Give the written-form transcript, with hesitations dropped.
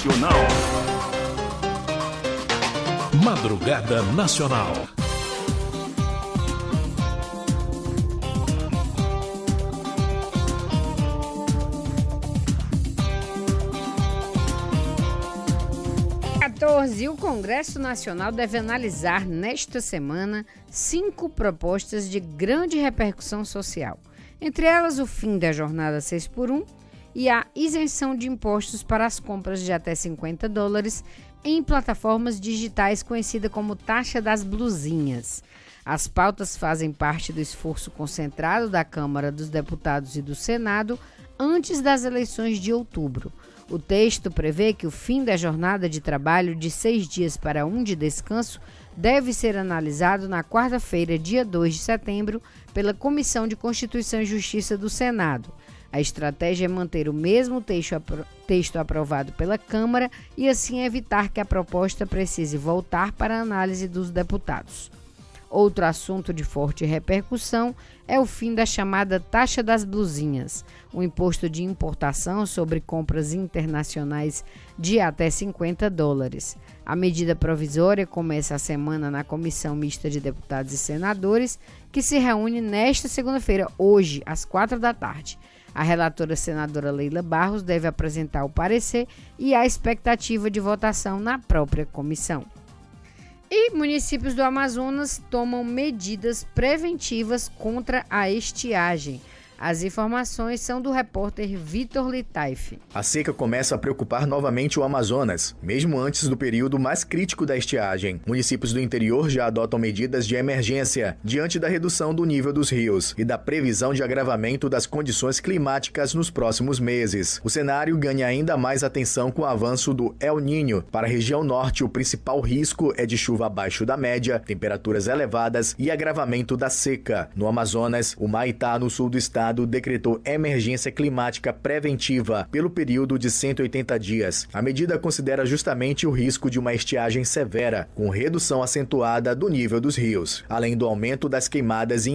Nacional. Madrugada Nacional. O Congresso Nacional deve analisar nesta semana 5 propostas de grande repercussão social. Entre elas, o fim da jornada 6x1 e a isenção de impostos para as compras de até $50 em plataformas digitais conhecida como taxa das blusinhas. As pautas fazem parte do esforço concentrado da Câmara dos Deputados e do Senado antes das eleições de outubro. O texto prevê que o fim da jornada de trabalho de 6 dias para 1 de descanso deve ser analisado na quarta-feira, dia 2 de setembro, pela Comissão de Constituição e Justiça do Senado. A estratégia é manter o mesmo texto aprovado pela Câmara e assim evitar que a proposta precise voltar para a análise dos deputados. Outro assunto de forte repercussão é o fim da chamada taxa das blusinhas, um imposto de importação sobre compras internacionais de até $50. A medida provisória começa a semana na Comissão Mista de Deputados e Senadores, que se reúne nesta segunda-feira, hoje, às 16h. A relatora senadora Leila Barros deve apresentar o parecer e há expectativa de votação na própria comissão. E municípios do Amazonas tomam medidas preventivas contra a estiagem. As informações são do repórter Vitor Litaif. A seca começa a preocupar novamente o Amazonas, mesmo antes do período mais crítico da estiagem. Municípios do interior já adotam medidas de emergência diante da redução do nível dos rios e da previsão de agravamento das condições climáticas nos próximos meses. O cenário ganha ainda mais atenção com o avanço do El Niño. Para a região norte, o principal risco é de chuva abaixo da média, temperaturas elevadas e agravamento da seca. No Amazonas, o Maitá, no sul do estado, decretou emergência climática preventiva pelo período de 180 dias. A medida considera justamente o risco de uma estiagem severa, com redução acentuada do nível dos rios, além do aumento das queimadas e